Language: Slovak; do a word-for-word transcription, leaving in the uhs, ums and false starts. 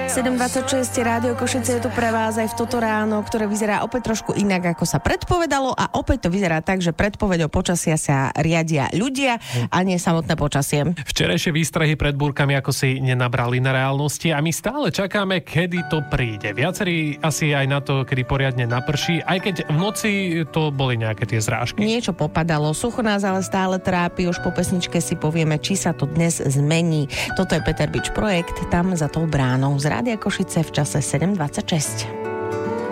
sedem dvadsaťšesť Rádio Košice je tu pre vás aj v toto ráno, ktoré vyzerá opäť trošku inak, ako sa predpovedalo, a opäť to vyzerá tak, že predpoveďou počasia sa riadia ľudia a nie samotné počasie. Včerajšie výstrahy pred búrkami ako si nenabrali na reálnosti a my stále čakáme, kedy to príde. Viacerí asi aj na to, kedy poriadne naprší, aj keď v noci to boli nejaké tie zrážky. Niečo popadalo, sucho nás ale stále trápi, už po pesničke si povieme, či sa to dnes zmení. Toto je Peter Bič projekt, tam za tou bránou z Rádia Košice v čase sedem dvadsaťšesť.